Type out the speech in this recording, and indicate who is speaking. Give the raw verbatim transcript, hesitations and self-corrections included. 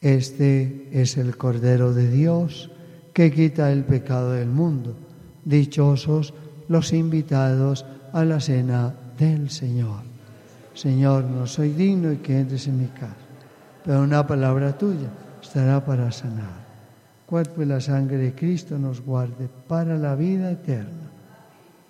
Speaker 1: Este es el Cordero de Dios que quita el pecado del mundo. Dichosos los invitados a la cena del Señor. Señor, no soy digno y que entres en mi casa, pero una palabra tuya estará para sanar. Cuerpo y la sangre de Cristo nos guarde para la vida eterna.